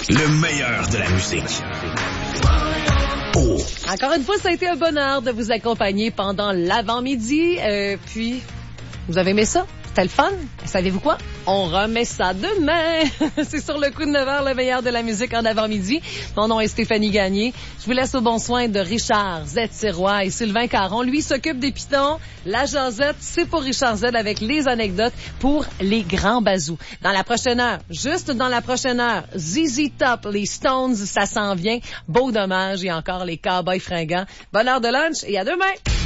Le meilleur de la musique. Oh. Encore une fois, ça a été un bonheur de vous accompagner pendant l'avant-midi. Puis, vous avez aimé ça? C'était le fun? Savez-vous quoi? On remet ça demain. C'est sur le coup de 9h, le meilleur de la musique en avant-midi. Mon nom est Stéphanie Gagné. Je vous laisse au bon soin de Richard Z. Sirois et Sylvain Caron. Lui s'occupe des pitons. La jasette, c'est pour Richard Z avec les anecdotes pour les grands bazous. Dans la prochaine heure, juste dans la prochaine heure, ZZ Top, les Stones, ça s'en vient. Beau dommage et encore les Cowboys fringants. Bonne heure de lunch et à demain!